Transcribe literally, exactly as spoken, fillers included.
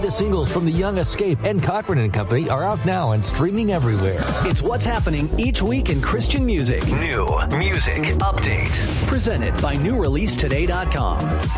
the singles from The Young Escape and Cochran and Company are out now and streaming everywhere. It's what's happening each week in Christian music. New music update. Presented by new release today dot com.